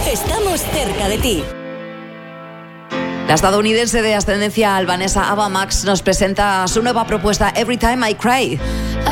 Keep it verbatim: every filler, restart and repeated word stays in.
Estamos cerca de ti. La estadounidense de ascendencia albanesa Ava Max nos presenta su nueva propuesta Every Time I Cry.